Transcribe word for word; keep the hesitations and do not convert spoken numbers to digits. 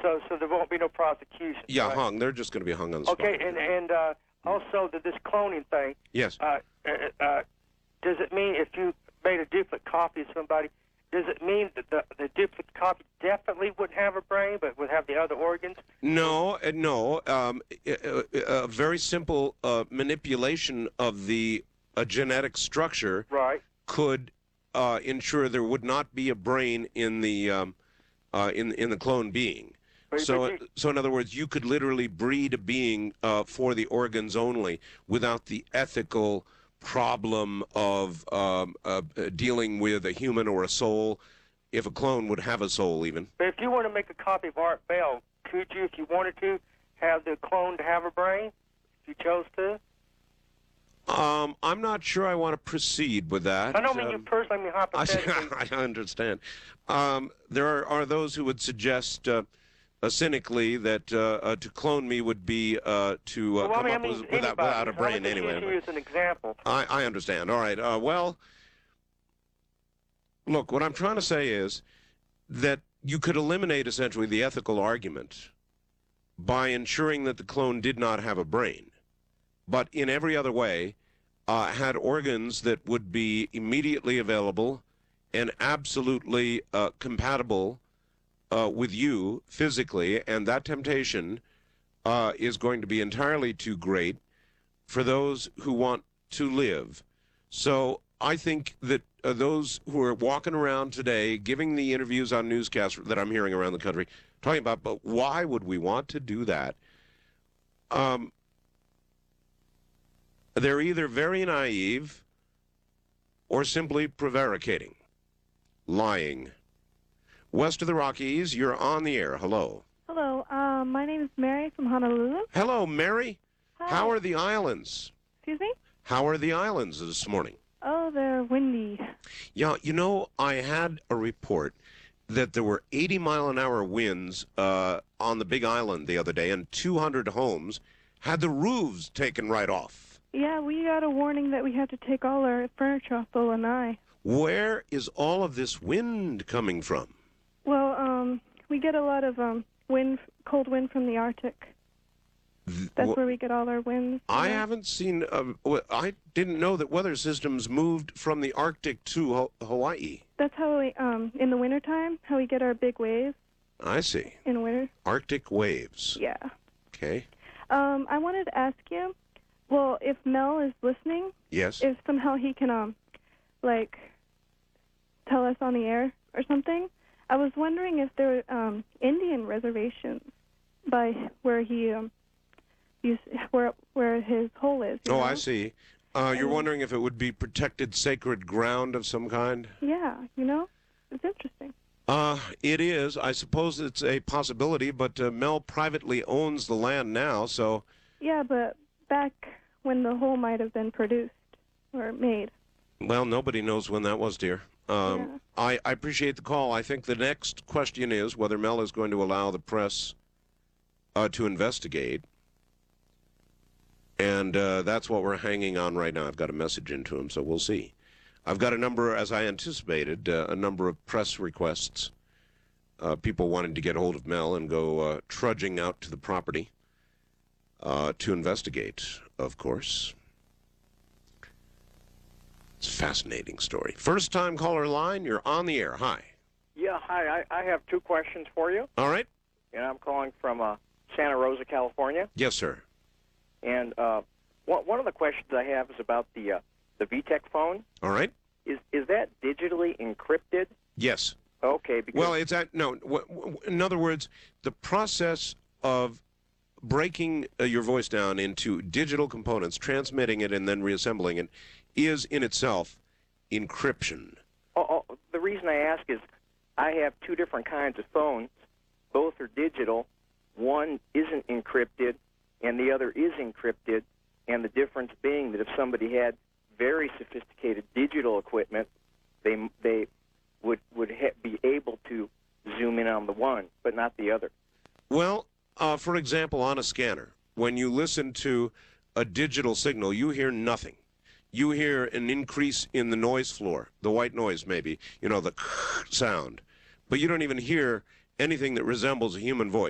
So, so there won't be no prosecution. Yeah, right? hung. They're just going to be hung on the spot. Okay, and and uh, also the, this cloning thing. Yes. Uh, uh, uh, does it mean if you made a duplicate copy of somebody, does it mean that the, the duplicate copy definitely wouldn't have a brain, but would have the other organs? No, uh, no. Um, a, a, a very simple uh, manipulation of the uh, genetic structure Right. could uh, ensure there would not be a brain in the um, uh, in in the clone being. But- So, but you- so in other words, you could literally breed a being uh, for the organs only, without the ethical problem of um, uh, dealing with a human or a soul, if a clone would have a soul even. But if you want to make a copy of Art Bell, could you, if you wanted to, have the clone to have a brain, if you chose to? Um, I'm not sure I want to proceed with that. I don't mean Um, you personally, I mean I, hypothetically. I understand. Um, there are, are those who would suggest uh, uh, cynically that uh, uh, to clone me would be uh, to uh, well, come I mean, up I mean, with, without, anybody. without a I was brain just anyway. using you as an example. I, I understand. All right. Uh, well, look, what I'm trying to say is that you could eliminate essentially the ethical argument by ensuring that the clone did not have a brain, but in every other way uh, had organs that would be immediately available and absolutely uh, compatible uh, with you physically, and that temptation uh, is going to be entirely too great for those who want to live. So I think that uh, those who are walking around today giving the interviews on newscasts that I'm hearing around the country, talking about, but why would we want to do that? Um, they're either very naive or simply prevaricating, lying. West of the Rockies, you're on the air. Hello. Hello, um, my name is Mary from Honolulu. Hello, Mary. Hi. How are the islands? Excuse me? How are the islands this morning? Oh, they're windy. Yeah, you know, I had a report that there were eighty mile an hour winds uh, on the Big Island the other day, and two hundred homes had the roofs taken right off. Yeah, we got a warning that we have to take all our furniture off the lanai. Where is all of this wind coming from? Well, um, we get a lot of um wind, cold wind from the Arctic. That's Wh- where we get all our winds. you I know? haven't seen, uh, w- I didn't know that weather systems moved from the Arctic to Ho- Hawaii. That's how we, um, in the wintertime, how we get our big waves I see. in winter. Arctic waves. Yeah. Okay. Um, I wanted to ask you, well, if Mel is listening, Yes. if somehow he can, um, like, tell us on the air or something. I was wondering if there are um, Indian reservations by where he, um, used, where where his hole is. you Oh, know? I see. Uh, you're And- wondering if it would be protected sacred ground of some kind? Yeah, you know, it's interesting. Uh, it is. I suppose it's a possibility, but uh, Mel privately owns the land now, so Yeah, but back when the hole might have been produced or made. well, nobody knows when that was, dear. Um, Yeah. I, I appreciate the call. I think the next question is whether Mel is going to allow the press uh, to investigate. And uh, that's what we're hanging on right now. I've got a message into him, so we'll see. I've got a number, as I anticipated, uh, a number of press requests, uh, people wanting to get hold of Mel and go uh, trudging out to the property uh, to investigate, of course. It's a fascinating story. First time caller line, you're on the air. Hi. Yeah, hi. I, I have two questions for you, All right? and I'm calling from uh, Santa Rosa, California. Yes, sir. And uh, one, one of the questions I have is about the uh, the V TEC phone. All right? Is is that digitally encrypted? Yes. Okay, because Well, it's at, no, w- w- in other words, the process of breaking uh, your voice down into digital components, transmitting it, and then reassembling it is in itself encryption. oh, oh, the reason I ask is I have two different kinds of phones. Both are digital. One isn't encrypted, and the other is encrypted. And the difference being that if somebody had very sophisticated digital equipment, they they would would ha- be able to zoom in on the one, but not the other. Well, uh, for example, on a scanner, when you listen to a digital signal, you hear nothing. You hear an increase in the noise floor, the white noise maybe, you know, the sound. But you don't even hear anything that resembles a human voice.